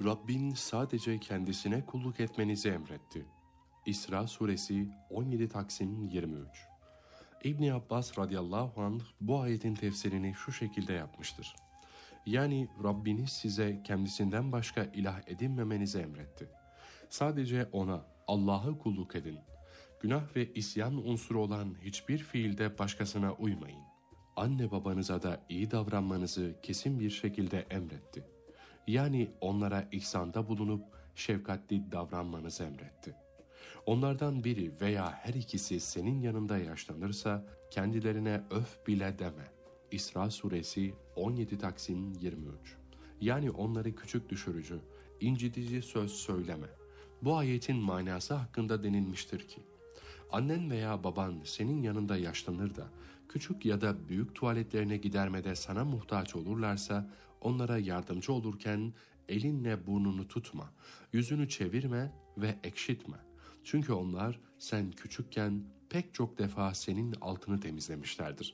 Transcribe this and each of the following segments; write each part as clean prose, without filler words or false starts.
Rabbin sadece kendisine kulluk etmenizi emretti. İsra suresi 17 Taksim 23. İbn Abbas radıyallahu anh bu ayetin tefsirini şu şekilde yapmıştır. Yani Rabbiniz size kendisinden başka ilah edinmemenizi emretti. Sadece ona, Allah'a kulluk edin. Günah ve isyan unsuru olan hiçbir fiilde başkasına uymayın. Anne babanıza da iyi davranmanızı kesin bir şekilde emretti. Yani onlara ihsanda bulunup şefkatli davranmanızı emretti. Onlardan biri veya her ikisi senin yanında yaşlanırsa kendilerine öf bile deme. İsra suresi 17 Taksim 23. Yani onları küçük düşürücü, incitici söz söyleme. Bu ayetin manası hakkında denilmiştir ki, annen veya baban senin yanında yaşlanır da küçük ya da büyük tuvaletlerine gidermede sana muhtaç olurlarsa onlara yardımcı olurken elinle burnunu tutma, yüzünü çevirme ve ekşitme. Çünkü onlar sen küçükken pek çok defa senin altını temizlemişlerdir.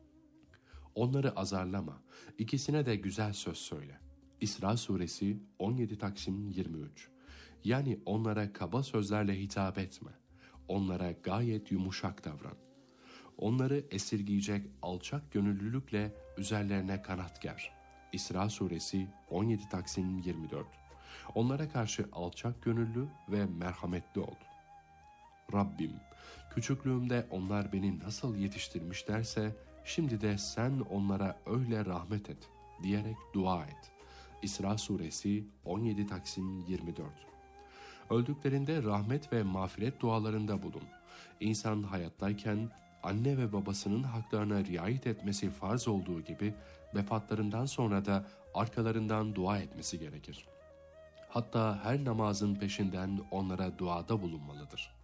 Onları azarlama, ikisine de güzel söz söyle. İsra suresi 17 Taksim 23. Yani onlara kaba sözlerle hitap etme. Onlara gayet yumuşak davran. Onları esirgeyecek alçak gönüllülükle üzerlerine kanat ger. İsra suresi 17 Taksim 24. Onlara karşı alçak gönüllü ve merhametli ol. Rabbim, küçüklüğümde onlar beni nasıl yetiştirmişlerse şimdi de sen onlara öyle rahmet et diyerek dua et. İsra suresi 17 Taksim 24. Öldüklerinde rahmet ve mağfiret dualarında bulun. İnsan hayattayken anne ve babasının haklarına riayet etmesi farz olduğu gibi vefatlarından sonra da arkalarından dua etmesi gerekir. Hatta her namazın peşinden onlara duada bulunmalıdır.